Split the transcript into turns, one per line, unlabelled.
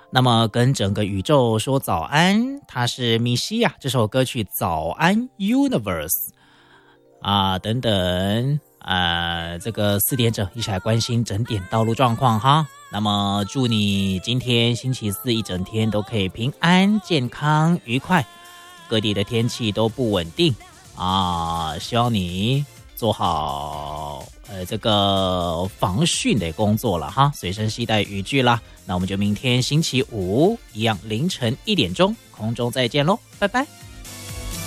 那么跟整个宇宙说早安，它是米西亚这首歌曲《早安 Universe》等等这个4点整一起来关心整点道路状况哈。那么祝你今天星期四一整天都可以平安、健康、愉快。各地的天气都不稳定希望你做好这个防汛的工作了哈，随身携带雨具啦。那我们就明天星期五一样凌晨1点钟空中再见咯，拜拜。